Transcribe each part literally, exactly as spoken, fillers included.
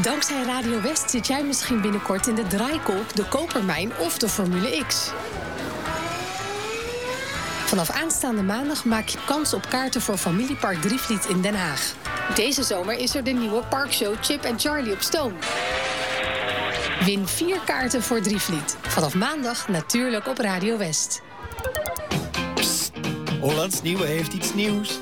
Dankzij Radio West zit jij misschien binnenkort in de Draaikolk, de Kopermijn of de Formule X. Vanaf aanstaande maandag maak je kans op kaarten voor Familiepark Drievliet in Den Haag. Deze zomer is er de nieuwe parkshow Chip en Charlie op stoom. Win vier kaarten voor Drievliet. Vanaf maandag natuurlijk op Radio West. Psst, Hollands Nieuwe heeft iets nieuws.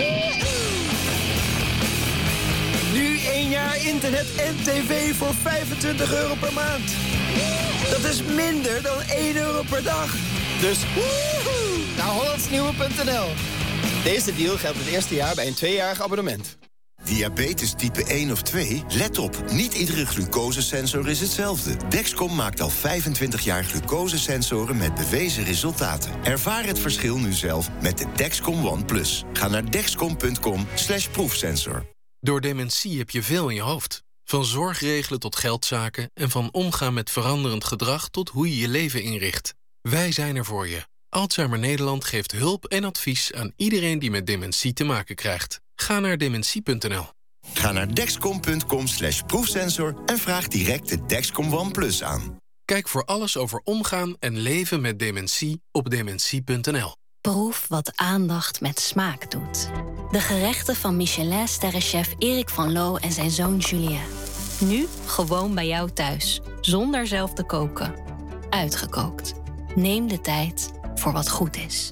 Nu één jaar internet en tv voor vijfentwintig euro per maand. Dat is minder dan één euro per dag. Dus woehoe, naar hollandsnieuwe punt n l. Deze deal geldt het eerste jaar bij een tweejarig abonnement. Diabetes type één of twee? Let op, niet iedere glucosesensor is hetzelfde. Dexcom maakt al vijfentwintig jaar glucosesensoren met bewezen resultaten. Ervaar het verschil nu zelf met de Dexcom One Plus. Ga naar dexcom punt com slash proefsensor. Door dementie heb je veel in je hoofd. Van zorg regelen tot geldzaken en van omgaan met veranderend gedrag tot hoe je je leven inricht. Wij zijn er voor je. Alzheimer Nederland geeft hulp en advies aan iedereen die met dementie te maken krijgt. Ga naar dementie punt n l. Ga naar dexcom punt com slash proefsensor en vraag direct de Dexcom One Plus aan. Kijk voor alles over omgaan en leven met dementie op dementie punt n l. Proef wat aandacht met smaak doet. De gerechten van Michelin-sterrenchef Erik van Loo en zijn zoon Julien. Nu gewoon bij jou thuis, zonder zelf te koken. Uitgekookt. Neem de tijd voor wat goed is.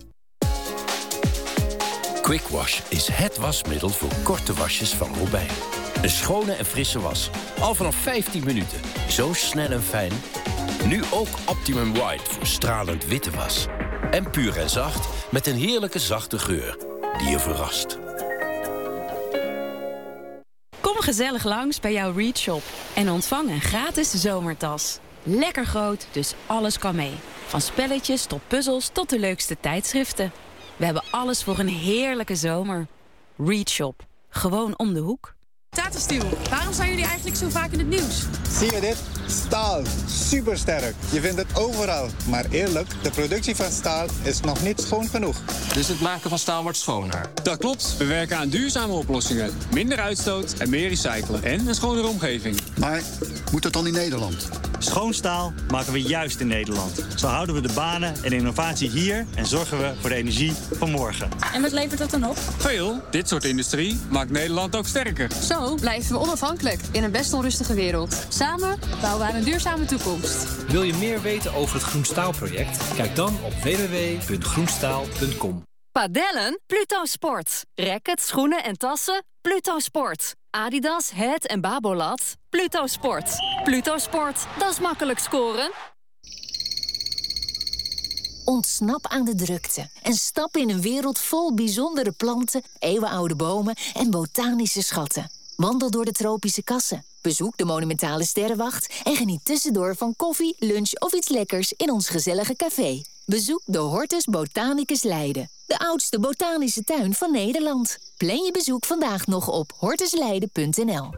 Quick Wash is het wasmiddel voor korte wasjes van Robijn. Een schone en frisse was. Al vanaf vijftien minuten. Zo snel en fijn. Nu ook Optimum White voor stralend witte was. En puur en zacht met een heerlijke zachte geur die je verrast. Kom gezellig langs bij jouw Read Shop en ontvang een gratis zomertas. Lekker groot, dus alles kan mee. Van spelletjes tot puzzels tot de leukste tijdschriften. We hebben alles voor een heerlijke zomer. Read Shop. Gewoon om de hoek. Tata Steel, waarom zijn jullie eigenlijk zo vaak in het nieuws? Zie je dit? Staal. Supersterk. Je vindt het overal. Maar eerlijk, de productie van staal is nog niet schoon genoeg. Dus het maken van staal wordt schoner? Dat klopt. We werken aan duurzame oplossingen. Minder uitstoot en meer recyclen. En een schonere omgeving. Maar moet dat dan in Nederland? Schoon staal maken we juist in Nederland. Zo houden we de banen en innovatie hier en zorgen we voor de energie van morgen. En wat levert dat dan op? Veel. Dit soort industrie maakt Nederland ook sterker. Zo blijven we onafhankelijk in een best onrustige wereld. Samen bouwen we aan een duurzame toekomst. Wil je meer weten over het Groenstaalproject? Kijk dan op w w w punt groenstaal punt com. Padellen? Pluto Sport. Rackets, schoenen en tassen? Pluto Sport. Adidas, Het en Babolat? Pluto Sport. Pluto Sport, dat is makkelijk scoren. Ontsnap aan de drukte en stap in een wereld vol bijzondere planten, eeuwenoude bomen en botanische schatten. Wandel door de tropische kassen, bezoek de monumentale sterrenwacht en geniet tussendoor van koffie, lunch of iets lekkers in ons gezellige café. Bezoek de Hortus Botanicus Leiden, de oudste botanische tuin van Nederland. Plan je bezoek vandaag nog op hortusleiden punt n l.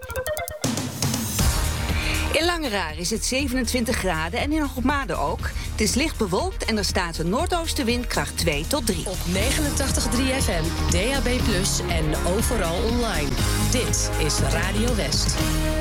In Langeraar is het zevenentwintig graden en in Hoogmade ook. Het is licht bewolkt en er staat een noordoostenwind kracht twee tot drie. Op negenentachtig komma drie F M, D A B plus, en overal online. Dit is Radio West.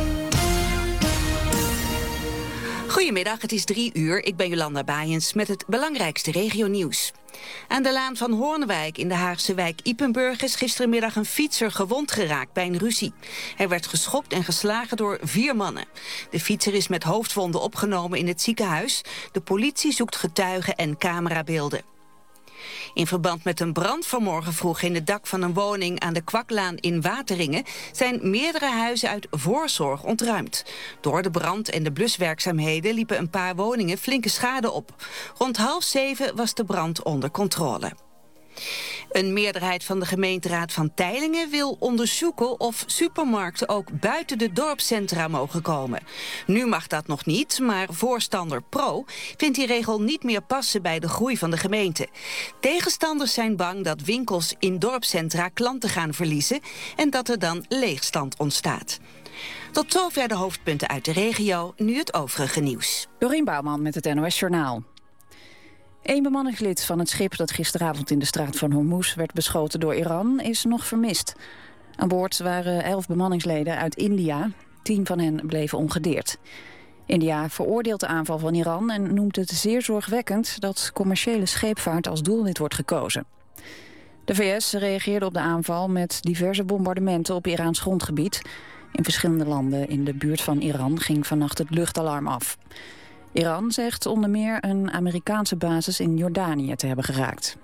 Goedemiddag, het is drie uur. Ik ben Jolanda Baaiens met het belangrijkste regionieuws. Aan de laan van Hoornwijk in de Haagse wijk Ypenburg is gistermiddag een fietser gewond geraakt bij een ruzie. Hij werd geschopt en geslagen door vier mannen. De fietser is met hoofdwonden opgenomen in het ziekenhuis. De politie zoekt getuigen en camerabeelden. In verband met een brand vanmorgen vroeg in het dak van een woning aan de Kwaklaan in Wateringen zijn meerdere huizen uit voorzorg ontruimd. Door de brand en de bluswerkzaamheden liepen een paar woningen flinke schade op. Rond half zeven was de brand onder controle. Een meerderheid van de gemeenteraad van Teylingen wil onderzoeken of supermarkten ook buiten de dorpscentra mogen komen. Nu mag dat nog niet, maar voorstander Pro vindt die regel niet meer passen bij de groei van de gemeente. Tegenstanders zijn bang dat winkels in dorpscentra klanten gaan verliezen en dat er dan leegstand ontstaat. Tot zover de hoofdpunten uit de regio, nu het overige nieuws. Dorien Bouwman met het N O S Journaal. Eén bemanningslid van het schip dat gisteravond in de straat van Hormuz werd beschoten door Iran is nog vermist. Aan boord waren elf bemanningsleden uit India. Tien van hen bleven ongedeerd. India veroordeelt de aanval van Iran en noemt het zeer zorgwekkend dat commerciële scheepvaart als doelwit wordt gekozen. De V S reageerde op de aanval met diverse bombardementen op Iraans grondgebied. In verschillende landen in de buurt van Iran ging vannacht het luchtalarm af. Iran zegt onder meer een Amerikaanse basis in Jordanië te hebben geraakt.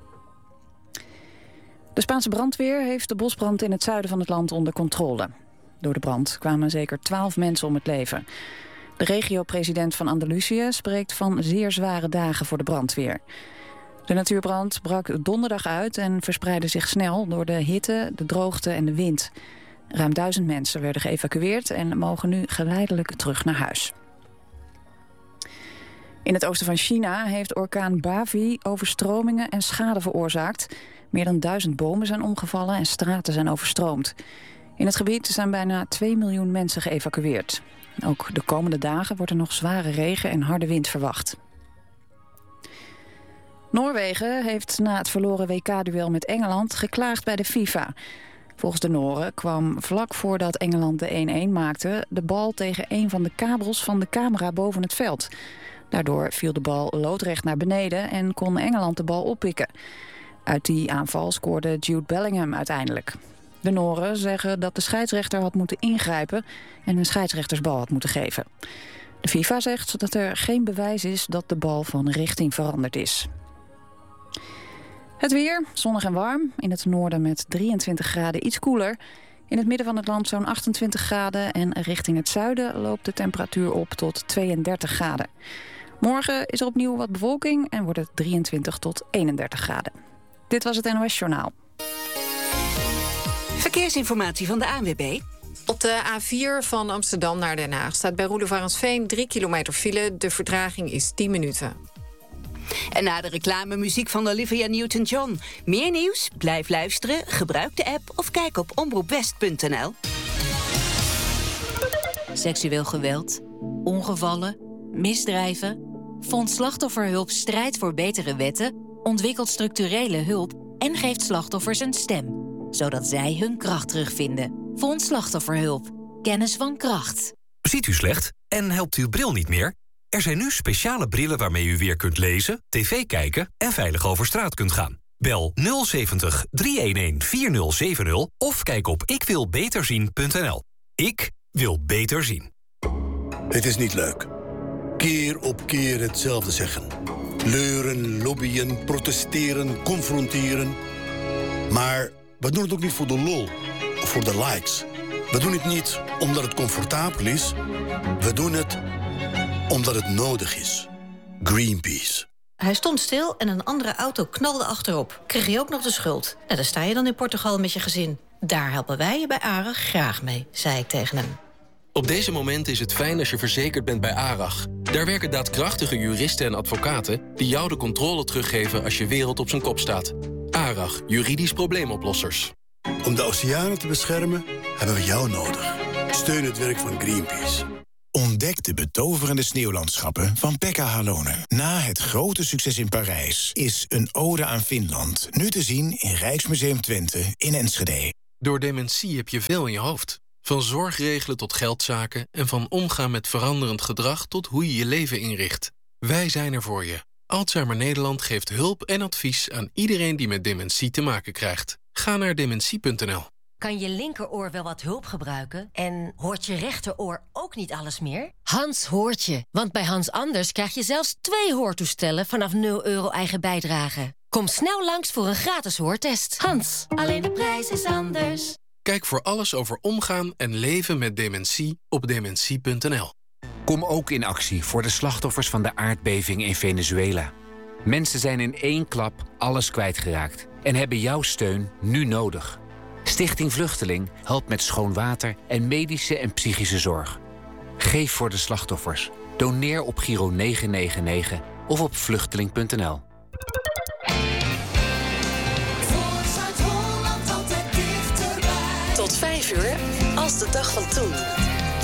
De Spaanse brandweer heeft de bosbrand in het zuiden van het land onder controle. Door de brand kwamen zeker twaalf mensen om het leven. De regio-president van Andalusië spreekt van zeer zware dagen voor de brandweer. De natuurbrand brak donderdag uit en verspreidde zich snel door de hitte, de droogte en de wind. Ruim duizend mensen werden geëvacueerd en mogen nu geleidelijk terug naar huis. In het oosten van China heeft orkaan Bavi overstromingen en schade veroorzaakt. Meer dan duizend bomen zijn omgevallen en straten zijn overstroomd. In het gebied zijn bijna twee miljoen mensen geëvacueerd. Ook de komende dagen wordt er nog zware regen en harde wind verwacht. Noorwegen heeft na het verloren W K-duel met Engeland geklaagd bij de FIFA. Volgens de Noren kwam vlak voordat Engeland de één-één maakte de bal tegen een van de kabels van de camera boven het veld. Daardoor viel de bal loodrecht naar beneden en kon Engeland de bal oppikken. Uit die aanval scoorde Jude Bellingham uiteindelijk. De Noren zeggen dat de scheidsrechter had moeten ingrijpen en een scheidsrechtersbal had moeten geven. De FIFA zegt dat er geen bewijs is dat de bal van richting veranderd is. Het weer, zonnig en warm. In het noorden met drieëntwintig graden iets koeler. In het midden van het land zo'n achtentwintig graden en richting het zuiden loopt de temperatuur op tot tweeëndertig graden. Morgen is er opnieuw wat bewolking en wordt het drieëntwintig tot eenendertig graden. Dit was het N O S Journaal. Verkeersinformatie van de A N W B. Op de A vier van Amsterdam naar Den Haag staat bij Roelevarensveen drie kilometer file. De vertraging is tien minuten. En na de reclame muziek van Olivia Newton-John. Meer nieuws? Blijf luisteren, gebruik de app of kijk op omroep west punt n l. Seksueel geweld, ongevallen, misdrijven. Fonds Slachtofferhulp strijdt voor betere wetten, ontwikkelt structurele hulp en geeft slachtoffers een stem, zodat zij hun kracht terugvinden. Fonds Slachtofferhulp. Kennis van kracht. Ziet u slecht en helpt uw bril niet meer? Er zijn nu speciale brillen waarmee u weer kunt lezen, tv kijken en veilig over straat kunt gaan. Bel nul zeventig, driehonderdeenendertig, vierduizend of kijk op ik wil beter zien punt n l. Ik wil beter zien. Het is niet leuk. Keer op keer hetzelfde zeggen. Leuren, lobbyen, protesteren, confronteren. Maar we doen het ook niet voor de lol of voor de likes. We doen het niet omdat het comfortabel is. We doen het omdat het nodig is. Greenpeace. Hij stond stil en een andere auto knalde achterop. Kreeg je ook nog de schuld. En dan sta je dan in Portugal met je gezin. Daar helpen wij je bij ARAG graag mee, zei ik tegen hem. Op deze moment is het fijn als je verzekerd bent bij ARAG. Daar werken daadkrachtige juristen en advocaten die jou de controle teruggeven als je wereld op zijn kop staat. ARAG, juridisch probleemoplossers. Om de oceanen te beschermen hebben we jou nodig. Steun het werk van Greenpeace. Ontdek de betoverende sneeuwlandschappen van Pekka Halonen. Na het grote succes in Parijs is Een ode aan Finland nu te zien in Rijksmuseum Twente in Enschede. Door dementie heb je veel in je hoofd. Van zorgregelen tot geldzaken en van omgaan met veranderend gedrag tot hoe je je leven inricht. Wij zijn er voor je. Alzheimer Nederland geeft hulp en advies aan iedereen die met dementie te maken krijgt. Ga naar dementie punt n l. Kan je linkeroor wel wat hulp gebruiken? En hoort je rechteroor ook niet alles meer? Hans hoort je, want bij Hans Anders krijg je zelfs twee hoortoestellen vanaf nul euro eigen bijdrage. Kom snel langs voor een gratis hoortest. Hans, alleen de prijs is anders. Kijk voor alles over omgaan en leven met dementie op dementie punt n l. Kom ook in actie voor de slachtoffers van de aardbeving in Venezuela. Mensen zijn in één klap alles kwijtgeraakt en hebben jouw steun nu nodig. Stichting Vluchteling helpt met schoon water en medische en psychische zorg. Geef voor de slachtoffers. Doneer op Giro negen negen negen of op vluchteling punt n l. Tot vijf uur, als de dag van toen.